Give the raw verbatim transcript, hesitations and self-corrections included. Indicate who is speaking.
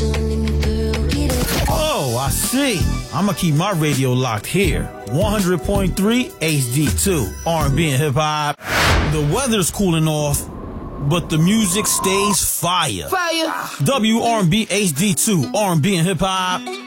Speaker 1: Oh, I see. I'ma keep my radio locked here. one hundred point three H D two, R and B and hip hop. The weather's cooling off, but the music stays fire.
Speaker 2: Fire.
Speaker 1: W R and B H D two, R and B and hip hop.